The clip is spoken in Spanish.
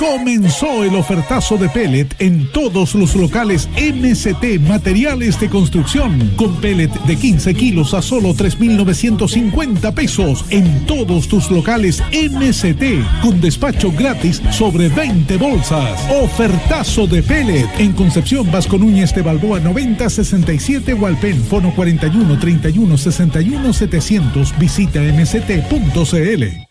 Comenzó el ofertazo de pellet en todos los locales MCT Materiales de Construcción. Con pellet de 15 kilos a solo 3,950 pesos en todos tus locales MCT. Con despacho gratis sobre 20 bolsas. Ofertazo de pellet en Concepción Vasco Núñez de Balboa 9067 Hualpén. Fono 41 31 61 700. Visita mct.cl.